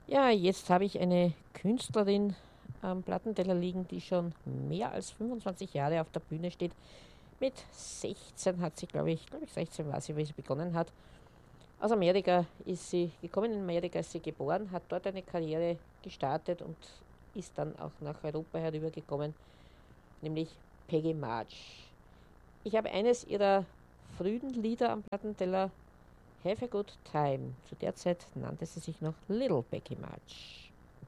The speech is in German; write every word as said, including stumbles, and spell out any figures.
Ja, jetzt habe ich eine Künstlerin am Plattenteller liegen, die schon mehr als fünfundzwanzig Jahre auf der Bühne steht. Mit sechzehn hat sie, glaube ich, glaube ich sechzehn war sie, wie sie begonnen hat. Aus Amerika ist sie gekommen, in Amerika ist sie geboren, hat dort eine Karriere gestartet und ist dann auch nach Europa herübergekommen, nämlich Peggy March. Ich habe eines ihrer frühen Lieder am Plattenteller, Have a Good Time. Zu der Zeit nannte sie sich noch Little Peggy March.